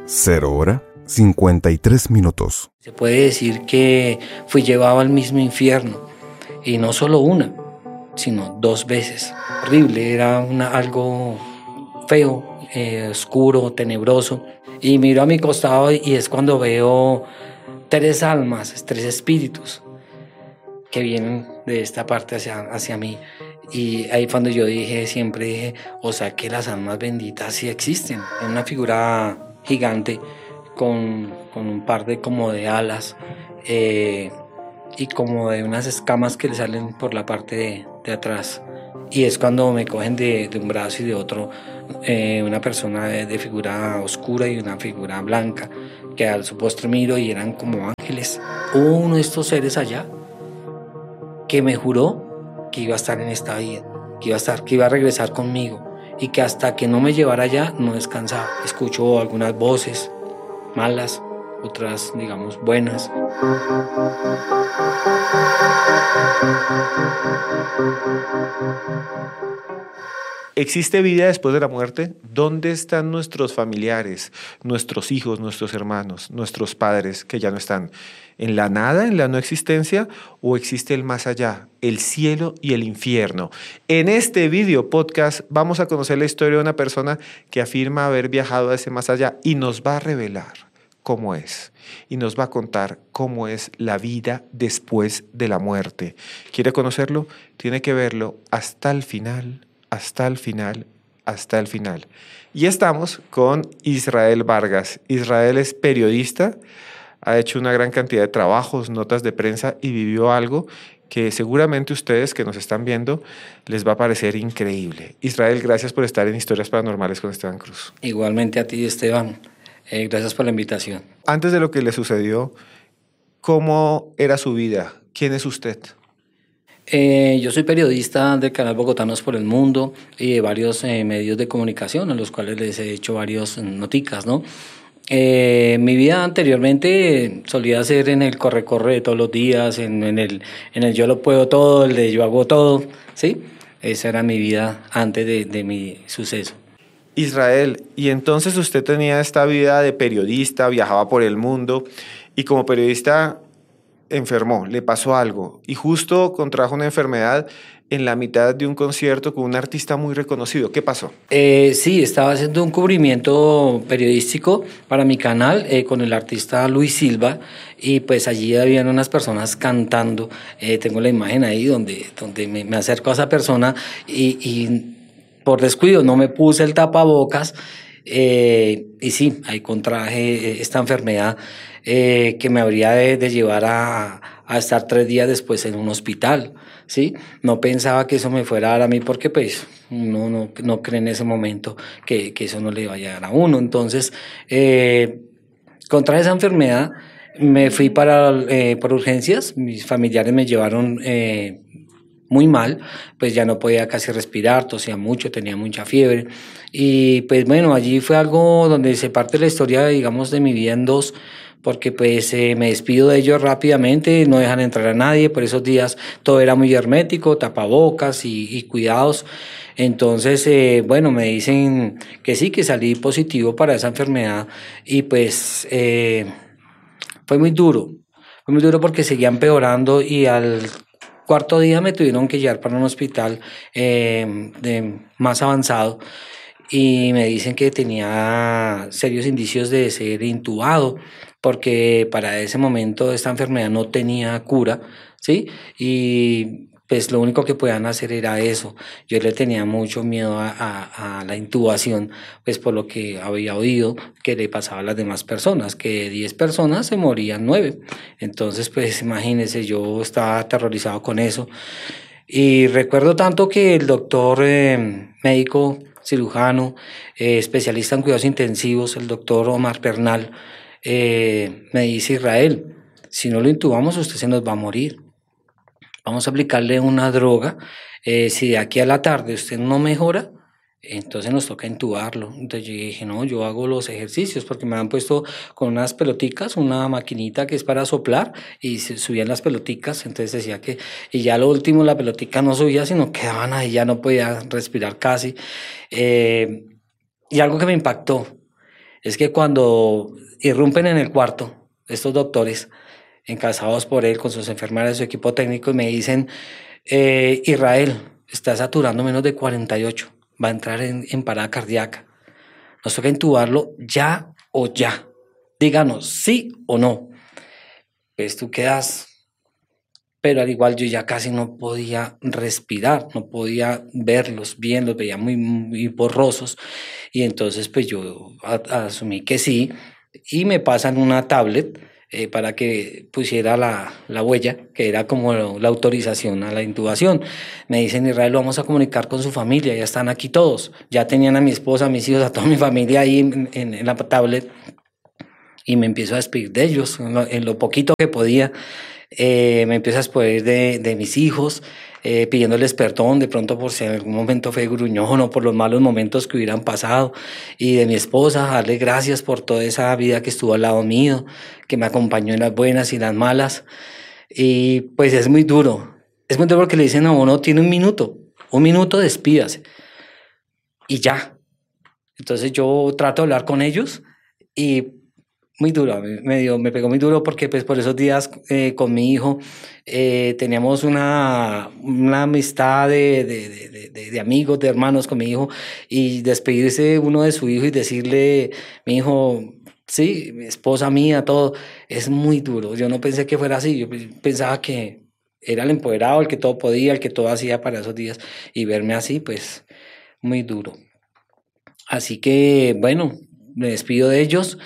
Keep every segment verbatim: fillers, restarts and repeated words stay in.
Cero hora, cincuenta y tres minutos. Se puede decir que fui llevado al mismo infierno, y no solo una, sino dos veces. Horrible, era una, algo feo, eh, oscuro, tenebroso. Y miro a mi costado y es cuando veo tres almas, tres espíritus que vienen de esta parte hacia, hacia mí. Y ahí cuando yo dije, siempre dije, o sea que las almas benditas sí existen. En una figura gigante con, con un par de como de alas eh, y como de unas escamas que le salen por la parte de, de atrás. Y es cuando me cogen de, de un brazo y de otro, eh, una persona de, de figura oscura y una figura blanca, que al su postre miro y eran como ángeles. Hubo uno de estos seres allá que me juró que iba a estar en esta vida, que iba a estar, que iba a regresar conmigo, y que hasta que no me llevara allá no descansaba. Escucho algunas voces malas, otras digamos buenas. ¿Existe vida después de la muerte? ¿Dónde están nuestros familiares, nuestros hijos, nuestros hermanos, nuestros padres que ya no están? ¿En la nada, en la no existencia? ¿O existe el más allá, el cielo y el infierno? En este video podcast vamos a conocer la historia de una persona que afirma haber viajado a ese más allá y nos va a revelar cómo es. Y nos va a contar cómo es la vida después de la muerte. ¿Quiere conocerlo? Tiene que verlo hasta el final. Hasta el final, hasta el final. Y estamos con Israel Vargas. Israel es periodista, ha hecho una gran cantidad de trabajos, notas de prensa y vivió algo que seguramente ustedes que nos están viendo les va a parecer increíble. Israel, gracias por estar en Historias Paranormales con Esteban Cruz. Igualmente a ti, Esteban. Eh, gracias por la invitación. Antes de lo que le sucedió, ¿cómo era su vida? ¿Quién es usted? Eh, yo soy periodista del canal Bogotanos por el Mundo y de varios eh, medios de comunicación en los cuales les he hecho varios noticas, ¿no? Eh, mi vida anteriormente solía ser en el corre-corre de todos los días, en, en, el, en el yo lo puedo todo, el de yo hago todo, ¿sí? Esa era mi vida antes de, de mi suceso. Israel, y entonces usted tenía esta vida de periodista, viajaba por el mundo y como periodista enfermó, le pasó algo y justo contrajo una enfermedad en la mitad de un concierto con un artista muy reconocido. ¿Qué pasó? Eh, sí, estaba haciendo un cubrimiento periodístico para mi canal eh, con el artista Luis Silva y pues allí habían unas personas cantando. Eh, tengo la imagen ahí donde, donde me, me acerco a esa persona y, y por descuido no me puse el tapabocas. Eh, y sí, ahí contraje esta enfermedad eh, que me habría de, de llevar a, a estar tres días después en un hospital, ¿sí? No pensaba que eso me fuera a dar a mí porque pues uno no, no cree en ese momento que, que eso no le vaya a dar a uno. Entonces, eh, contraje esa enfermedad, me fui para eh, por urgencias, mis familiares me llevaron eh, muy mal, pues ya no podía casi respirar, tosía mucho, tenía mucha fiebre y pues bueno, allí fue algo donde se parte la historia, digamos, de mi vida en dos, porque pues eh, me despido de ellos rápidamente, no dejan entrar a nadie, por esos días todo era muy hermético, tapabocas y, y cuidados. Entonces, eh, bueno, me dicen que sí, que salí positivo para esa enfermedad y pues eh, fue muy duro, fue muy duro porque seguía empeorando y al cuarto día me tuvieron que llevar para un hospital eh, de más avanzado y me dicen que tenía serios indicios de ser intubado porque para ese momento esta enfermedad no tenía cura, ¿sí? Y pues lo único que podían hacer era eso. Yo le tenía mucho miedo a, a, a la intubación, pues por lo que había oído que le pasaba a las demás personas, que de diez personas se morían nueve. Entonces, pues imagínense, yo estaba aterrorizado con eso. Y recuerdo tanto que el doctor eh, médico, cirujano, eh, especialista en cuidados intensivos, el doctor Omar Pernal, eh, me dice: Israel, si no lo intubamos usted se nos va a morir. Vamos a aplicarle una droga, eh, si de aquí a la tarde usted no mejora, entonces nos toca intubarlo. Entonces yo dije, no, yo hago los ejercicios porque me han puesto con unas peloticas, una maquinita que es para soplar y se subían las peloticas, entonces decía que, y ya lo último la pelotica no subía, sino quedaban ahí, ya no podía respirar casi. Eh, y algo que me impactó, es que cuando irrumpen en el cuarto, estos doctores, encabezados por él, con sus enfermeras, su equipo técnico, y me dicen, eh, Israel, está saturando menos de cuarenta y ocho, va a entrar en, en parada cardíaca. Nos toca intubarlo ya o ya. Díganos sí o no. Pues tú quedas, pero al igual yo ya casi no podía respirar, no podía verlos bien, los veía muy, muy borrosos, y entonces pues yo a, a asumí que sí, y me pasan una tablet eh, para que pusiera la, la huella, que era como la autorización a la intubación. Me dicen, Israel, lo vamos a comunicar con su familia, ya están aquí todos, ya tenían a mi esposa, a mis hijos, a toda mi familia ahí en, en, en la tablet, y me empiezo a despedir de ellos, en lo, en lo poquito que podía. Eh, me empiezo a despedir de, de mis hijos, eh, pidiéndoles perdón de pronto por si en algún momento fue gruñón o por los malos momentos que hubieran pasado, y de mi esposa, darle gracias por toda esa vida que estuvo al lado mío, que me acompañó en las buenas y las malas. Y pues es muy duro, es muy duro porque le dicen a uno, tiene un minuto, un minuto, despídase, y ya. Entonces yo trato de hablar con ellos, y muy duro, me, dio, me pegó muy duro porque pues por esos días eh, con mi hijo eh, teníamos una, una amistad de, de, de, de, de amigos, de hermanos con mi hijo, y despedirse uno de su hijo y decirle, mi hijo, sí, mi esposa mía, todo, es muy duro. Yo no pensé que fuera así, yo pensaba que era el empoderado, el que todo podía, el que todo hacía para esos días, y verme así, pues muy duro. Así que bueno, me despido de ellos.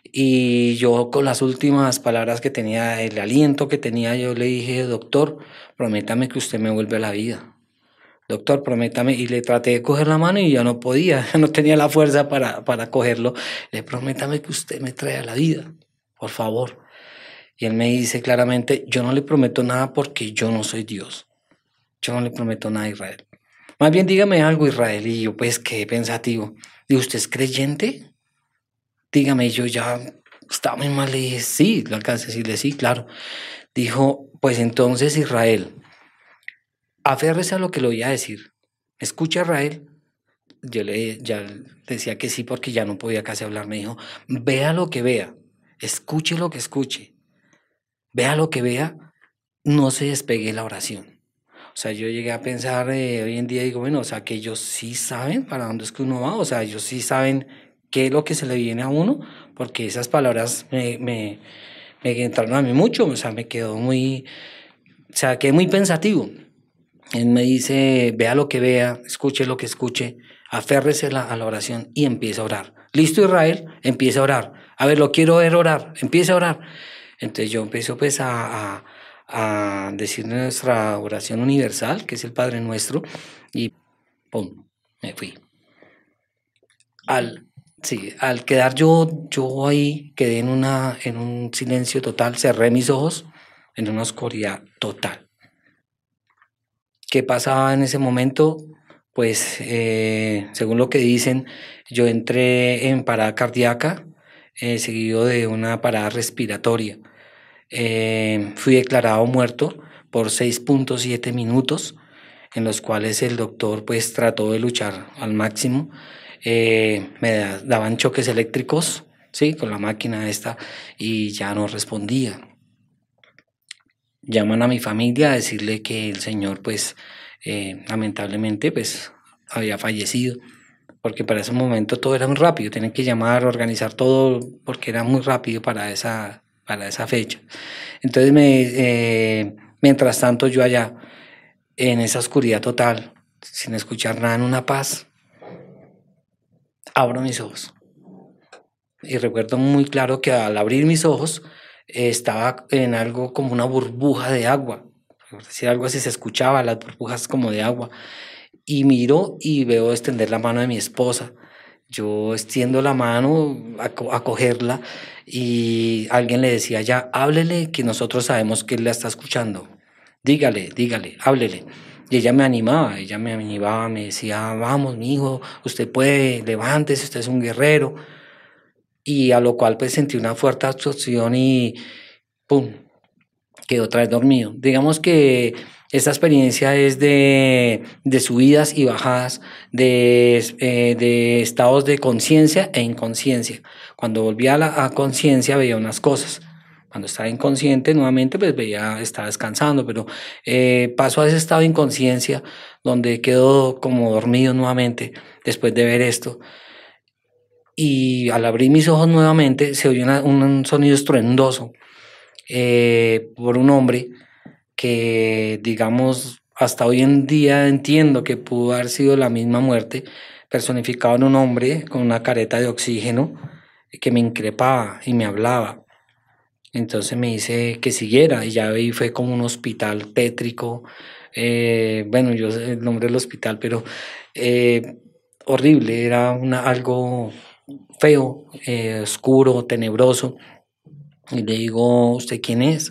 Y yo con las últimas palabras que tenía, el aliento que tenía, yo le dije, doctor, prométame que usted me vuelve a la vida. Doctor, prométame. Y le traté de coger la mano y ya no podía, ya no tenía la fuerza para, para cogerlo. Le prométame que usted me trae a la vida, por favor. Y él me dice claramente, yo no le prometo nada porque yo no soy Dios. Yo no le prometo nada a Israel. Más bien dígame algo, Israel. Y yo pues quedé pensativo. ¿Y usted es creyente? Dígame, yo ya estaba muy mal, le dije, sí, lo alcancé a decirle, sí, claro. Dijo, pues entonces Israel, aférrese a lo que le voy a decir. Escucha, Israel. Yo le ya decía que sí porque ya no podía casi hablar. Me dijo, vea lo que vea, escuche lo que escuche, vea lo que vea, no se despegue de la oración. O sea, yo llegué a pensar, eh, hoy en día digo, bueno, o sea, que ellos sí saben para dónde es que uno va, o sea, ellos sí saben qué es lo que se le viene a uno, porque esas palabras me, me, me entraron a mí mucho, o sea, me quedó muy, o sea, quedé muy pensativo. Él me dice, vea lo que vea, escuche lo que escuche, aférrese a la, a la oración y empieza a orar. ¿Listo, Israel? Empieza a orar. A ver, lo quiero ver orar, empieza a orar. Entonces yo empiezo pues a, a, a decir nuestra oración universal, que es el Padre Nuestro, y pum, me fui. Al Sí, al quedar yo, yo ahí quedé en, una, en un silencio total, cerré mis ojos en una oscuridad total. ¿Qué pasaba en ese momento? Pues eh, según lo que dicen, yo entré en parada cardíaca, eh, seguido de una parada respiratoria. Eh, fui declarado muerto por seis punto siete minutos, en los cuales el doctor pues trató de luchar al máximo. Eh, me da, daban choques eléctricos, sí, con la máquina esta, y ya no respondía. Llaman a mi familia a decirle que el señor pues eh, lamentablemente pues había fallecido, porque para ese momento todo era muy rápido, tenían que llamar, organizar todo, porque era muy rápido para esa, para esa fecha. Entonces me, eh, mientras tanto yo allá en esa oscuridad total, sin escuchar nada, en una paz, abro mis ojos. Y recuerdo muy claro que al abrir mis ojos eh, estaba en algo como una burbuja de agua. Por decir algo así, se escuchaba las burbujas como de agua. Y miro y veo extender la mano de mi esposa. Yo extiendo la mano a, co- a cogerla, y alguien le decía ya, háblele que nosotros sabemos que él la está escuchando. Dígale, dígale, háblele. Y ella me animaba, ella me animaba, me decía, vamos, mi hijo, usted puede, levántese, usted es un guerrero. Y a lo cual pues sentí una fuerte absorción y ¡pum! Quedó otra vez dormido. Digamos que Esta experiencia es de, de subidas y bajadas, de, eh, de estados de conciencia e inconsciencia. Cuando volvía a la a conciencia veía unas cosas. Cuando estaba inconsciente nuevamente, pues veía, estaba descansando, pero eh, paso a ese estado de inconsciencia donde quedo como dormido nuevamente después de ver esto. Y al abrir mis ojos nuevamente se oyó una, un sonido estruendoso eh, por un hombre que, digamos, hasta hoy en día entiendo que pudo haber sido la misma muerte, personificado en un hombre con una careta de oxígeno que me increpaba y me hablaba. Entonces me dice que siguiera y ya vi fue como un hospital tétrico, eh, bueno, yo sé el nombre del hospital, pero eh, horrible, era una, algo feo, eh, oscuro, tenebroso. Y le digo, ¿usted quién es?